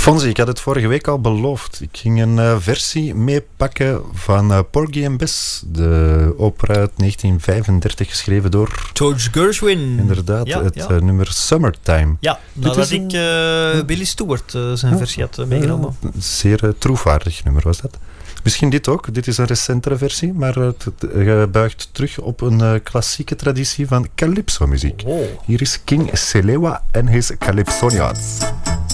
Fonzie, ik had het vorige week al beloofd. Ik ging een versie meepakken van Porgy and Bess, de opera uit 1935, geschreven door George Gershwin. Inderdaad, het nummer Summertime. Ja, nadat ik Billy Stewart zijn versie had meegenomen. Zeer troefwaardig nummer was dat. Misschien dit ook. Dit is een recentere versie, maar het buigt terug op een klassieke traditie van calypso-muziek. Oh. Hier is King Selewa en his Calypsonians.